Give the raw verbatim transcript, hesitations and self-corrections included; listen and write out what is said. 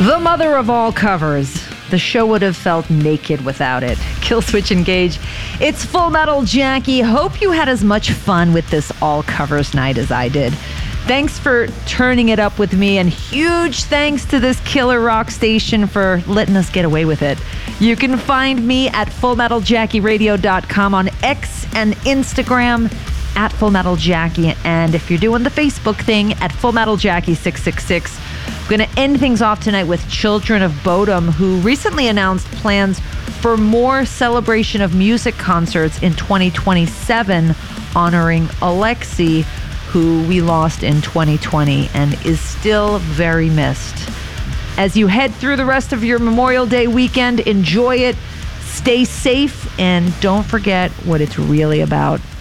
The mother of all covers. The show would have felt naked without it. Killswitch Engage. It's Full Metal Jackie. Hope you had as much fun with this all covers night as I did. Thanks for turning it up with me, and huge thanks to this killer rock station for letting us get away with it. You can find me at full metal jackie radio dot com, on X and Instagram at Full Metal Jackie, and if you're doing the Facebook thing, at Full Metal Jackie six six six. I'm going to end things off tonight with Children of Bodom, who recently announced plans for more Celebration of Music concerts in twenty twenty-seven, honoring Alexi, who we lost in twenty twenty and is still very missed. As you head through the rest of your Memorial Day weekend, enjoy it, stay safe, and don't forget what it's really about.